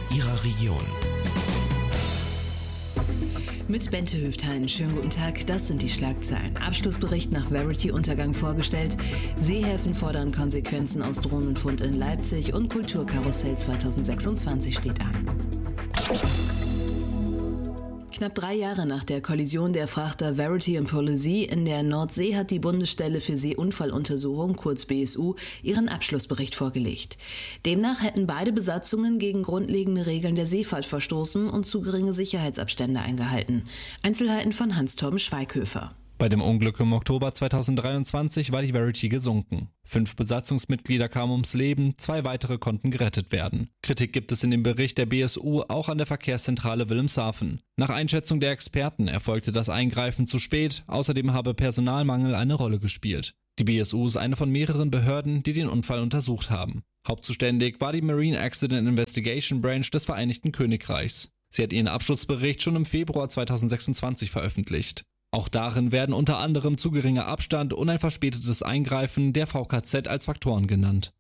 Ihrer Region. Mit Bente Höfthein. Schönen guten Tag, das sind die Schlagzeilen. Abschlussbericht nach Verity-Untergang vorgestellt. Seehäfen fordern Konsequenzen aus Drohnenfund in Leipzig und Kulturkarussell 2026 steht an. Knapp 3 Jahre nach der Kollision der Frachter Verity und Polizei in der Nordsee hat die Bundesstelle für Seeunfalluntersuchung, kurz BSU, ihren Abschlussbericht vorgelegt. Demnach hätten beide Besatzungen gegen grundlegende Regeln der Seefahrt verstoßen und zu geringe Sicherheitsabstände eingehalten. Einzelheiten von Hans-Torben Schweighöfer. Bei dem Unglück im Oktober 2023 war die Verity gesunken. 5 Besatzungsmitglieder kamen ums Leben, 2 weitere konnten gerettet werden. Kritik gibt es in dem Bericht der BSU auch an der Verkehrszentrale Wilhelmshaven. Nach Einschätzung der Experten erfolgte das Eingreifen zu spät, außerdem habe Personalmangel eine Rolle gespielt. Die BSU ist eine von mehreren Behörden, die den Unfall untersucht haben. Hauptzuständig war die Marine Accident Investigation Branch des Vereinigten Königreichs. Sie hat ihren Abschlussbericht schon im Februar 2026 veröffentlicht. Auch darin werden unter anderem zu geringer Abstand und ein verspätetes Eingreifen der VKZ als Faktoren genannt.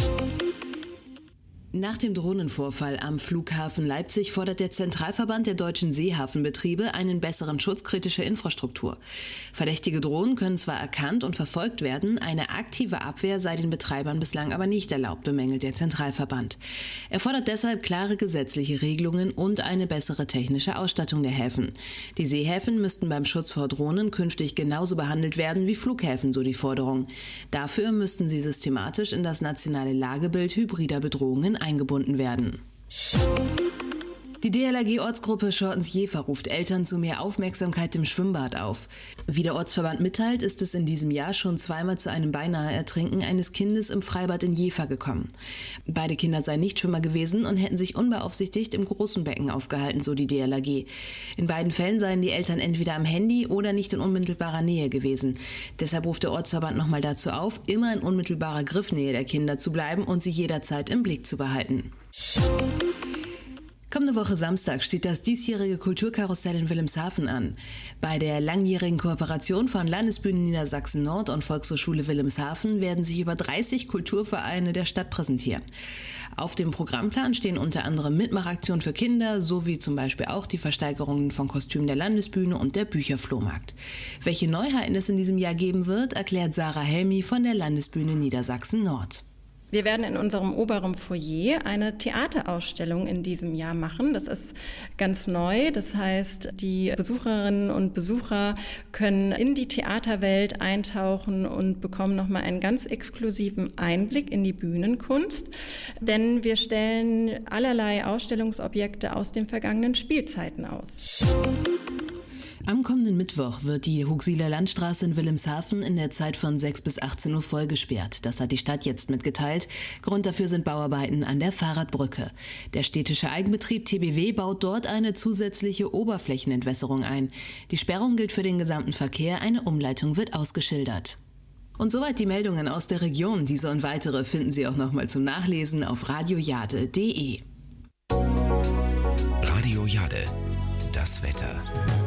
Nach dem Drohnenvorfall am Flughafen Leipzig fordert der Zentralverband der deutschen Seehafenbetriebe einen besseren Schutz kritischer Infrastruktur. Verdächtige Drohnen können zwar erkannt und verfolgt werden, eine aktive Abwehr sei den Betreibern bislang aber nicht erlaubt, bemängelt der Zentralverband. Er fordert deshalb klare gesetzliche Regelungen und eine bessere technische Ausstattung der Häfen. Die Seehäfen müssten beim Schutz vor Drohnen künftig genauso behandelt werden wie Flughäfen, so die Forderung. Dafür müssten sie systematisch in das nationale Lagebild hybrider Bedrohungen eingebunden werden. Die DLRG-Ortsgruppe Schortens-Jever ruft Eltern zu mehr Aufmerksamkeit im Schwimmbad auf. Wie der Ortsverband mitteilt, ist es in diesem Jahr schon zweimal zu einem beinahe Ertrinken eines Kindes im Freibad in Jever gekommen. Beide Kinder seien Nichtschwimmer gewesen und hätten sich unbeaufsichtigt im großen Becken aufgehalten, so die DLRG. In beiden Fällen seien die Eltern entweder am Handy oder nicht in unmittelbarer Nähe gewesen. Deshalb ruft der Ortsverband nochmal dazu auf, immer in unmittelbarer Griffnähe der Kinder zu bleiben und sie jederzeit im Blick zu behalten. Kommende Woche Samstag steht das diesjährige Kulturkarussell in Wilhelmshaven an. Bei der langjährigen Kooperation von Landesbühne Niedersachsen-Nord und Volkshochschule Wilhelmshaven werden sich über 30 Kulturvereine der Stadt präsentieren. Auf dem Programmplan stehen unter anderem Mitmachaktionen für Kinder sowie zum Beispiel auch die Versteigerungen von Kostümen der Landesbühne und der Bücherflohmarkt. Welche Neuheiten es in diesem Jahr geben wird, erklärt Sarah Helmi von der Landesbühne Niedersachsen-Nord. Wir werden in unserem oberen Foyer eine Theaterausstellung in diesem Jahr machen. Das ist ganz neu. Das heißt, die Besucherinnen und Besucher können in die Theaterwelt eintauchen und bekommen nochmal einen ganz exklusiven Einblick in die Bühnenkunst. Denn wir stellen allerlei Ausstellungsobjekte aus den vergangenen Spielzeiten aus. Am kommenden Mittwoch wird die Huxiller Landstraße in Wilhelmshaven in der Zeit von 6 bis 18 Uhr voll gesperrt. Das hat die Stadt jetzt mitgeteilt. Grund dafür sind Bauarbeiten an der Fahrradbrücke. Der städtische Eigenbetrieb TBW baut dort eine zusätzliche Oberflächenentwässerung ein. Die Sperrung gilt für den gesamten Verkehr, eine Umleitung wird ausgeschildert. Und soweit die Meldungen aus der Region. Diese und weitere finden Sie auch nochmal zum Nachlesen auf radiojade.de. Radio Jade, das Wetter.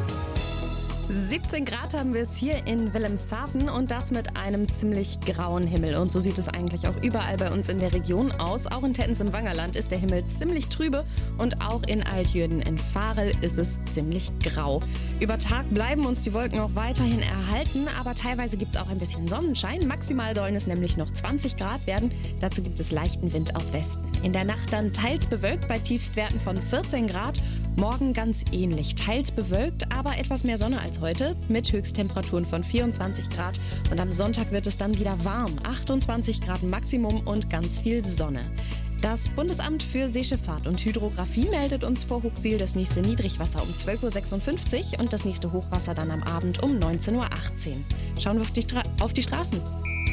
17 Grad haben wir es hier in Wilhelmshaven und das mit einem ziemlich grauen Himmel. Und so sieht es eigentlich auch überall bei uns in der Region aus. Auch in Tettens im Wangerland ist der Himmel ziemlich trübe und auch in Altjürden in Varel ist es ziemlich grau. Über Tag bleiben uns die Wolken auch weiterhin erhalten, aber teilweise gibt es auch ein bisschen Sonnenschein. Maximal sollen es nämlich noch 20 Grad werden. Dazu gibt es leichten Wind aus Westen. In der Nacht dann teils bewölkt bei Tiefstwerten von 14 Grad. Morgen ganz ähnlich, teils bewölkt, aber etwas mehr Sonne als heute mit Höchsttemperaturen von 24 Grad. Und am Sonntag wird es dann wieder warm, 28 Grad Maximum und ganz viel Sonne. Das Bundesamt für Seeschifffahrt und Hydrographie meldet uns vor Huxil das nächste Niedrigwasser um 12.56 Uhr und das nächste Hochwasser dann am Abend um 19.18 Uhr. Schauen wir auf die Straßen.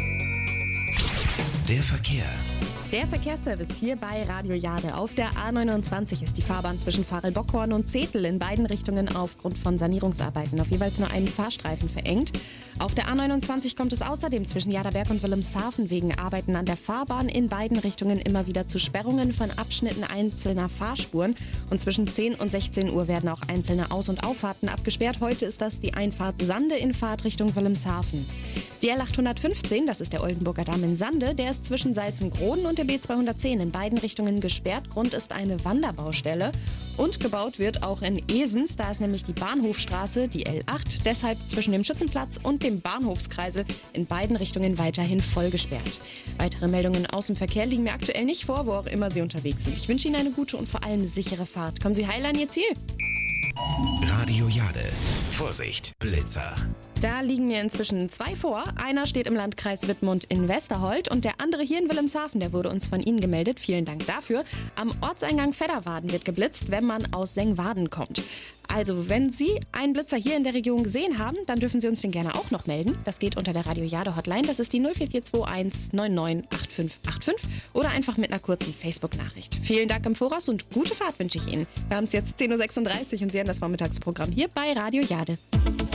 Der Verkehr. Der Verkehrsservice hier bei Radio Jade. Auf der A29 ist die Fahrbahn zwischen Varel-Bockhorn und Zetel in beiden Richtungen aufgrund von Sanierungsarbeiten auf jeweils nur einen Fahrstreifen verengt. Auf der A29 kommt es außerdem zwischen Jaderberg und Wilhelmshaven wegen Arbeiten an der Fahrbahn in beiden Richtungen immer wieder zu Sperrungen von Abschnitten einzelner Fahrspuren. Und zwischen 10 und 16 Uhr werden auch einzelne Aus- und Auffahrten abgesperrt. Heute ist das die Einfahrt Sande in Fahrtrichtung Wilhelmshaven. Die L815, das ist der Oldenburger Damm in Sande, der ist zwischen Salzengrodен und und der B210 in beiden Richtungen gesperrt. Grund ist eine Wanderbaustelle. Und gebaut wird auch in Esens. Da ist nämlich die Bahnhofstraße, die L8, deshalb zwischen dem Schützenplatz und dem Bahnhofskreisel in beiden Richtungen weiterhin voll gesperrt. Weitere Meldungen aus dem Verkehr liegen mir aktuell nicht vor, wo auch immer Sie unterwegs sind. Ich wünsche Ihnen eine gute und vor allem sichere Fahrt. Kommen Sie heil an Ihr Ziel. Radio Jade. Vorsicht, Blitzer. Da liegen mir inzwischen 2 vor. Einer steht im Landkreis Wittmund in Westerhold und der andere hier in Wilhelmshaven. Der wurde uns von Ihnen gemeldet. Vielen Dank dafür. Am Ortseingang Vedderwaden wird geblitzt, wenn man aus Sengwaden kommt. Also, wenn Sie einen Blitzer hier in der Region gesehen haben, dann dürfen Sie uns den gerne auch noch melden. Das geht unter der Radio Jade Hotline. Das ist die 04421 998585 oder einfach mit einer kurzen Facebook-Nachricht. Vielen Dank im Voraus und gute Fahrt wünsche ich Ihnen. Wir haben es jetzt 10.36 Uhr und Sie haben das Vormittagsprogramm hier bei Radio Jade.